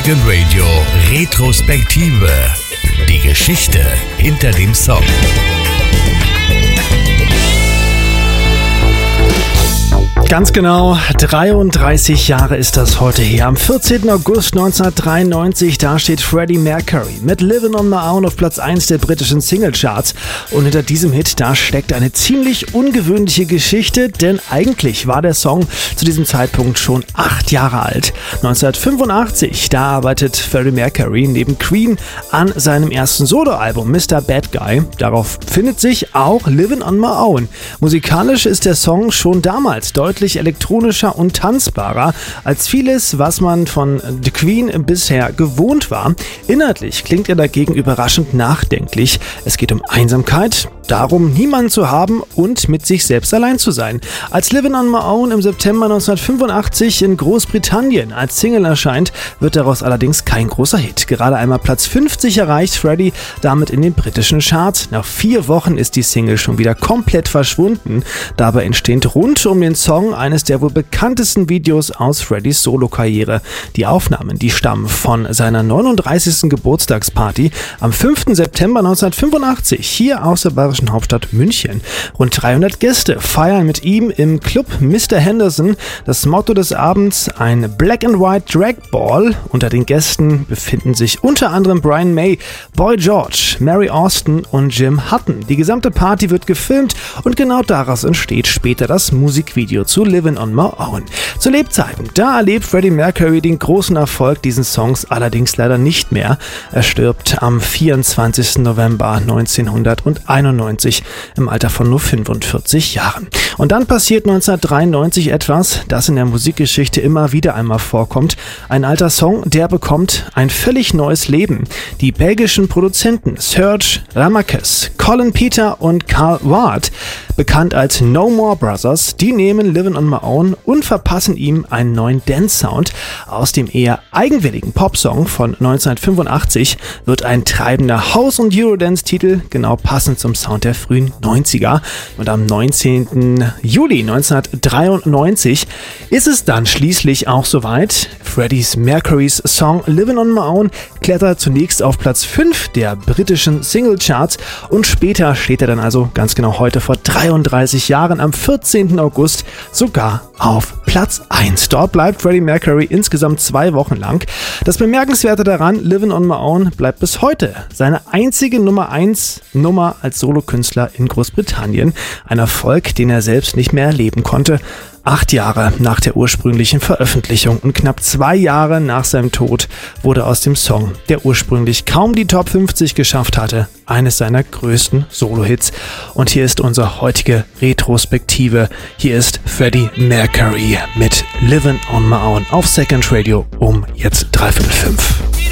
Second Radio Retrospektive. Die Geschichte hinter dem Song. Ganz genau, 33 Jahre ist das heute her. Am 14. August 1993, da steht Freddie Mercury mit Livin' on My Own auf Platz 1 der britischen Singlecharts. Und hinter diesem Hit, da steckt eine ziemlich ungewöhnliche Geschichte, denn eigentlich war der Song zu diesem Zeitpunkt schon 8 Jahre alt. 1985, da arbeitet Freddie Mercury neben Queen an seinem ersten Soloalbum Mr. Bad Guy. Darauf findet sich auch Livin' on My Own. Musikalisch ist der Song schon damals deutlich elektronischer und tanzbarer als vieles, was man von The Queen bisher gewohnt war. Inhaltlich klingt er dagegen überraschend nachdenklich. Es geht um Einsamkeit, darum, niemanden zu haben und mit sich selbst allein zu sein. Als Livin' on My Own im September 1985 in Großbritannien als Single erscheint, wird daraus allerdings kein großer Hit. Gerade einmal Platz 50 erreicht Freddie damit in den britischen Charts. Nach 4 Wochen ist die Single schon wieder komplett verschwunden. Dabei entsteht rund um den Song eines der wohl bekanntesten Videos aus Freddys Solo-Karriere. Die Aufnahmen, die stammen von seiner 39. Geburtstagsparty am 5. September 1985 hier aus der bayerischen Hauptstadt München. Rund 300 Gäste feiern mit ihm im Club Mr. Henderson. Das Motto des Abends: ein Black and White Drag Ball. Unter den Gästen befinden sich unter anderem Brian May, Boy George, Mary Austin und Jim Hutton. Die gesamte Party wird gefilmt und genau daraus entsteht später das Musikvideo zu Livin' on My Own. Zu Lebzeiten, da erlebt Freddie Mercury den großen Erfolg dieses Songs allerdings leider nicht mehr. Er stirbt am 24. November 1991 im Alter von nur 45 Jahren. Und dann passiert 1993 etwas, das in der Musikgeschichte immer wieder einmal vorkommt. Ein alter Song, der bekommt ein völlig neues Leben. Die belgischen Produzenten Serge Ramakes, Colin Peter und Carl Ward, bekannt als No More Brothers, die nehmen Livin' on My Own und verpassen ihm einen neuen Dance-Sound. Aus dem eher eigenwilligen Popsong von 1985 wird ein treibender House- und Eurodance-Titel, genau passend zum Sound der frühen 90er. Und am 19. Juli 1993 ist es dann schließlich auch soweit. Freddie Mercurys Song Livin' on My Own klettert zunächst auf Platz 5 der britischen Singlecharts und später steht er dann also ganz genau heute vor 33 Jahren am 14. August sogar auf Platz 1. Dort bleibt Freddie Mercury insgesamt 2 Wochen lang. Das Bemerkenswerte daran, Livin' on My Own bleibt bis heute seine einzige Nummer 1 Nummer als Solokünstler in Großbritannien. Ein Erfolg, den er selbst nicht mehr erleben konnte. 8 Jahre nach der ursprünglichen Veröffentlichung und knapp 2 Jahre nach seinem Tod wurde aus dem Song, der ursprünglich kaum die Top 50 geschafft hatte, eines seiner größten Solo-Hits. Und hier ist unsere heutige Retrospektive. Hier ist Freddie Mercury mit Livin' on My Own auf Second Radio um jetzt 5:45.